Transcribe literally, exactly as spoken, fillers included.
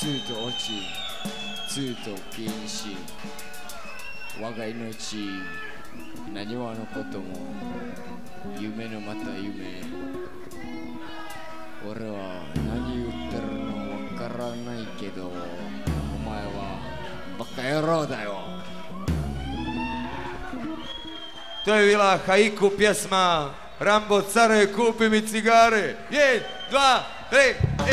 ツーと落ちツーと禁止我が命何はのことも夢のまた夢俺は何言ってるのわからないけどお前はバカ野郎だよ。 To je bila haiku pjesma Rambo care kupi mi cigare. Jedan, dva, tri i...